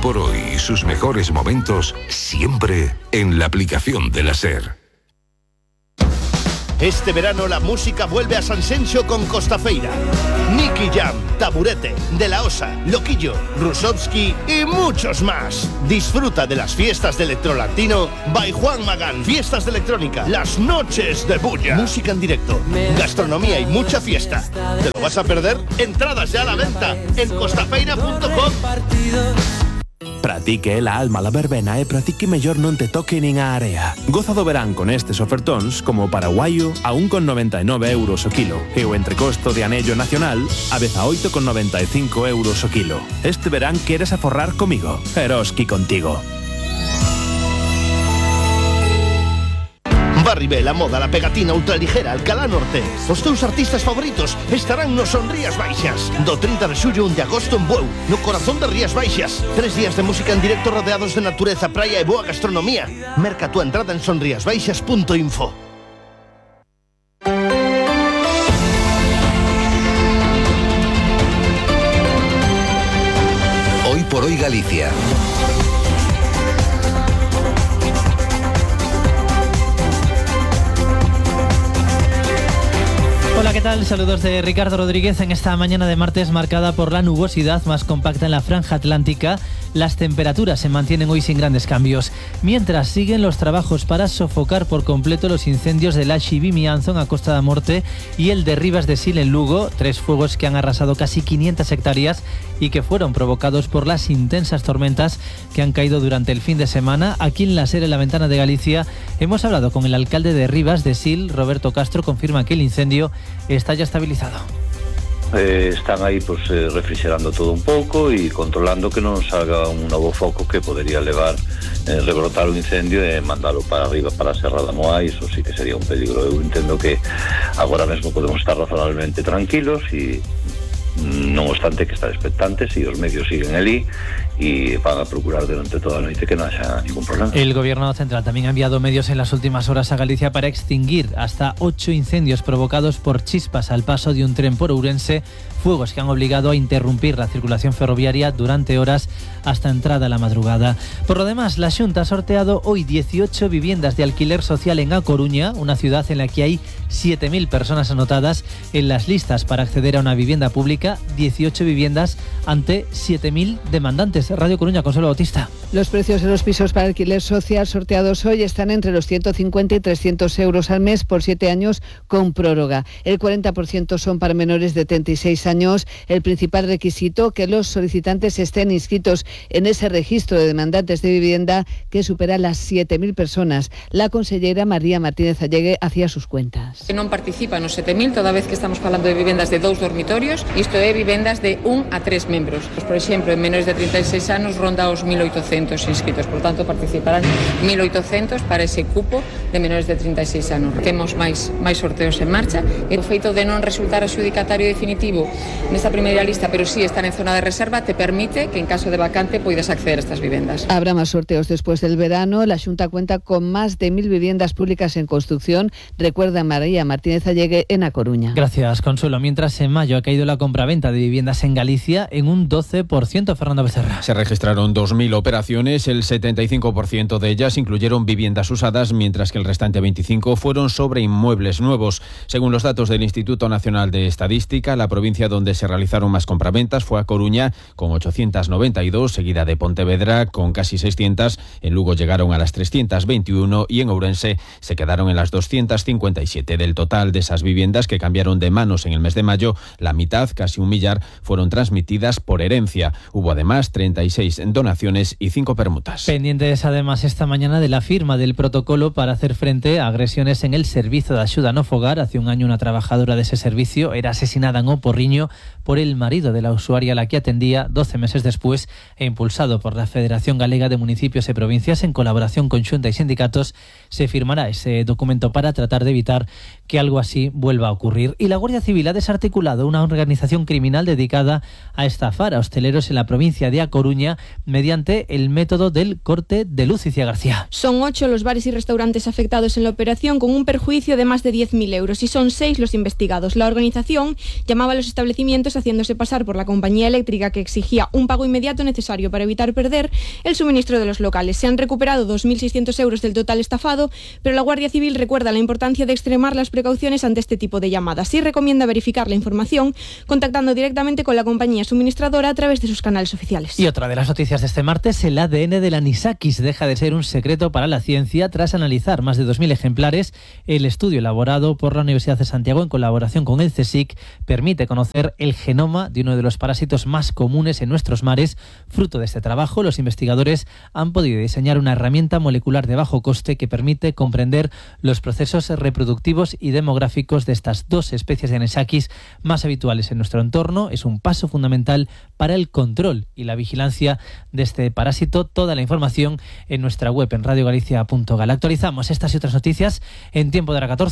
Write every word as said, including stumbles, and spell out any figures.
por hoy y sus mejores momentos siempre en la aplicación de la SER. Este verano la música vuelve a Sanxenxo con Costafeira. Nicky Jam, Taburete, De La Osa, Loquillo, Rusovsky y muchos más. Disfruta de las fiestas de Electrolatino by Juan Magán. Fiestas de electrónica, las noches de bulla. Música en directo, gastronomía y mucha fiesta. ¿Te lo vas a perder? Entradas ya a la venta en costafeira punto com. Pratique la alma la verbena e pratique mellor non te toque nin a area. Goza do verán con estes ofertóns como paraguayo a un con noventa e nove euros o kilo e o entrecosto de anello nacional a dezaoito con noventa e cinco euros o kilo. Este verán queres aforrar comigo. Eroski contigo. Barribé, la moda, la pegatina ultraligera, Alcalá Norte. Os teus artistas favoritos estarán no Son Rías Baixas. Do trinta de xullo a un de agosto en Bueu, no corazón de Rías Baixas. Tres días de música en directo rodeados de natureza, praia e boa gastronomía. Merca túa entrada en sonriasbaixas punto info. Hoy por hoy Galicia. Hola, ¿qué tal? Saludos de Ricardo Rodríguez en esta mañana de martes marcada por la nubosidad más compacta en la franja atlántica. Las temperaturas se mantienen hoy sin grandes cambios, mientras siguen los trabajos para sofocar por completo los incendios de Laxi Vimianzo en a Costa da Morte y el de Rivas de Sil en Lugo, tres fuegos que han arrasado casi quinientas hectáreas y que fueron provocados por las intensas tormentas que han caído durante el fin de semana. Aquí en la SER, en la Ventana de Galicia, hemos hablado con el alcalde de Rivas de Sil, Roberto Castro. Confirma que el incendio está ya estabilizado. Eh, están aí pues, eh, refrigerando todo un pouco e controlando que non salga un novo foco que podería levar, eh, rebrotar o incendio e mandalo para arriba, para a Serra da Moa. Iso sí que sería un peligro. Eu entendo que agora mesmo podemos estar razonablemente tranquilos e non obstante que estar expectantes e os medios siguen ali y van a procurar durante toda la noche que no haya ningún problema. El gobierno central también ha enviado medios en las últimas horas a Galicia para extinguir hasta ocho incendios provocados por chispas al paso de un tren por Ourense, fuegos que han obligado a interrumpir la circulación ferroviaria durante horas hasta entrada a la madrugada. Por lo demás, la Xunta ha sorteado hoy dieciocho viviendas de alquiler social en A Coruña, una ciudad en la que hay siete mil personas anotadas en las listas para acceder a una vivienda pública, dieciocho viviendas ante siete mil demandantes. Radio Coruña, Consuelo Bautista. Los precios de los pisos para alquiler social sorteados hoy están entre los ciento cincuenta y trescientos euros al mes por siete años con prórroga. El cuarenta por ciento son para menores de treinta y seis años. El principal requisito, que los solicitantes estén inscritos en ese registro de demandantes de vivienda que supera las siete mil personas. La consellera María Martínez Allegue hacía sus cuentas. Non participan os sete mil, toda vez que estamos falando de vivendas de dous dormitorios, isto é vivendas de un a tres membros. Por exemplo, en menores de treinta e seis anos ronda os mil oitocentos inscritos, por tanto participarán mil oitocentos para ese cupo de menores de treinta e seis anos. Temos máis máis sorteos en marcha. O feito de non resultar adxudicatario definitivo nesta primeira lista, pero sí estar en zona de reserva, te permite que en caso de vacante poidas acceder a estas vivendas. Habrá más sorteos después del verano. La Xunta cuenta con más de mil viviendas públicas en construcción, recuerda María Martínez Allegue en A Coruña. Gracias, Consuelo. Mientras en mayo ha caído la compraventa de viviendas en Galicia en un doce por ciento. Fernando Becerra. Se registraron dos mil operaciones, el setenta y cinco por ciento de ellas incluyeron viviendas usadas, mientras que el restante veinticinco por ciento fueron sobre inmuebles nuevos. Según los datos del Instituto Nacional de Estadística, la provincia donde se realizaron más compraventas fue A Coruña, con ochocientas noventa y dos, seguida de Pontevedra, con casi seiscientas, en Lugo llegaron a las trescientas veintiuno y en Ourense se quedaron en las doscientas cincuenta y siete. Del total de esas viviendas que cambiaron de manos en el mes de mayo, la mitad, casi un millar, fueron transmitidas por herencia. Hubo además treinta y seis donaciones y cinco permutas. Pendientes además esta mañana de la firma del protocolo para hacer frente a agresiones en el servicio de axuda no fogar. Hace un año una trabajadora de ese servicio era asesinada en O Porriño por el marido de la usuaria a la que atendía doce meses después, e impulsado por la Federación Galega de Municipios y Provincias en colaboración con Xunta y sindicatos, se firmará ese documento para tratar de evitar que algo así vuelva a ocurrir. Y la Guardia Civil ha desarticulado una organización criminal dedicada a estafar a hosteleros en la provincia de A Coruña mediante el método del corte de luz. Iciar García. Son ocho los bares y restaurantes afectados en la operación, con un perjuicio de más de diez mil euros, y son seis los investigados. La organización llamaba a los establecimientos llamadas haciéndose pasar por la compañía eléctrica que exigía un pago inmediato necesario para evitar perder el suministro de los locales. Se han recuperado dos mil seiscientos euros del total estafado, pero la Guardia Civil recuerda la importancia de extremar las precauciones ante este tipo de llamadas y recomienda verificar la información contactando directamente con la compañía suministradora a través de sus canales oficiales. Y otra de las noticias de este martes, el A D N del anisakis deja de ser un secreto para la ciencia tras analizar más de dos mil ejemplares. El estudio elaborado por la Universidad de Santiago en colaboración con el CSIC permite conocer el genoma de uno de los parásitos más comunes en nuestros mares. Fruto de este trabajo, los investigadores han podido diseñar una herramienta molecular de bajo coste que permite comprender los procesos reproductivos y demográficos de estas dos especies de anisakis más habituales en nuestro entorno. Es un paso fundamental para el control y la vigilancia de este parásito. Toda la información en nuestra web en radio galicia punto gal. Actualizamos estas y otras noticias en tiempo de la catorce.